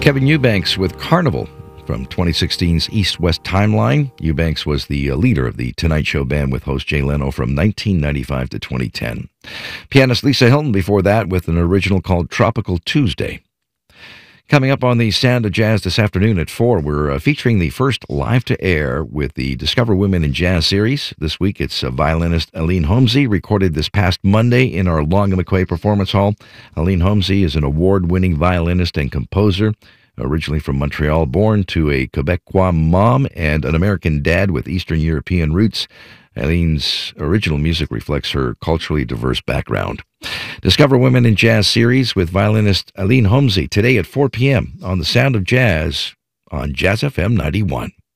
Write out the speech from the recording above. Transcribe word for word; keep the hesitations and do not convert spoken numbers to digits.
Kevin Eubanks with Carnival from twenty sixteen's East-West Timeline. Eubanks was the uh, leader of the Tonight Show band with host Jay Leno from nineteen ninety-five to twenty ten. Pianist Lisa Hilton before that with an original called Tropical Tuesday. Coming up on the Sound of Jazz this afternoon at four, we're uh, featuring the first live-to-air with the Discover Women in Jazz series. This week, it's uh, violinist Aline Homsy, recorded this past Monday in our Long and McQuay Performance Hall. Aline Homsy is an award-winning violinist and composer, originally from Montreal, born to a Quebecois mom and an American dad with Eastern European roots. Aline's original music reflects her culturally diverse background. Discover Women in Jazz series with violinist Aline Homsy today at four p.m. on the Sound of Jazz on Jazz F M ninety-one.